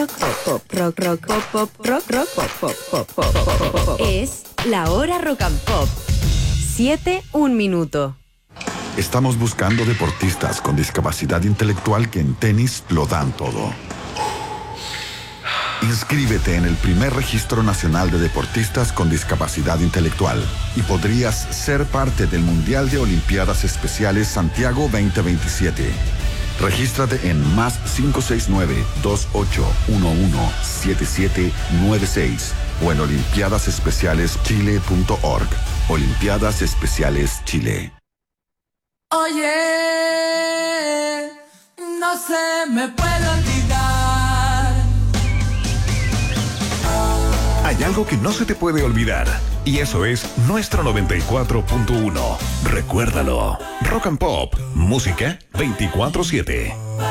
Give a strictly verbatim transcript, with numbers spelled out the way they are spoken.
rock, pop, pop, rock, rock, pop, pop, rock, rock, pop, pop, pop, pop, pop, pop, pop. Es la hora rock and pop. Siete, un minuto. Estamos buscando deportistas con discapacidad intelectual que en tenis lo dan todo. Inscríbete en el primer registro nacional de deportistas con discapacidad intelectual y podrías ser parte del Mundial de Olimpiadas Especiales Santiago veinte veintisiete. Regístrate en más cinco seis nueve, dos ocho uno uno, siete siete nueve seis o en olimpiadas especiales chile punto org. Olimpiadas Especiales Chile. Oye, no se me puede olvidar. Hay algo que no se te puede olvidar, y eso es nuestro noventa y cuatro punto uno. Recuérdalo. Rock and Pop, música veinticuatro siete.